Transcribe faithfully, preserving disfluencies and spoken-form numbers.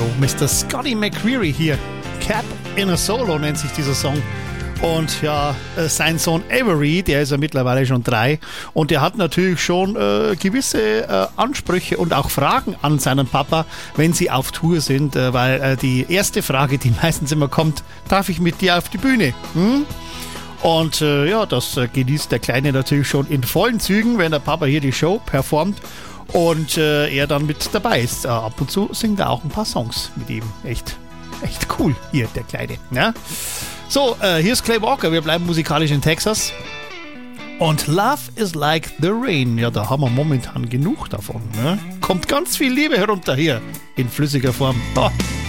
Radio. Mister Scotty McCreery hier. Cap in a Solo nennt sich dieser Song. Und ja, sein Sohn Avery, der ist ja mittlerweile schon drei und der hat natürlich schon äh, gewisse äh, Ansprüche und auch Fragen an seinen Papa, wenn sie auf Tour sind, äh, weil äh, die erste Frage, die meistens immer kommt, darf ich mit dir auf die Bühne? Hm? Und äh, ja, das äh, genießt der Kleine natürlich schon in vollen Zügen, wenn der Papa hier die Show performt und äh, er dann mit dabei ist. Äh, ab und zu singt er auch ein paar Songs mit ihm. Echt, echt cool hier, der Kleine. Ja? So, äh, hier ist Clay Walker, wir bleiben musikalisch in Texas. Und Love is like the rain, ja, da haben wir momentan genug davon. Ne? Kommt ganz viel Liebe herunter hier in flüssiger Form. Oh.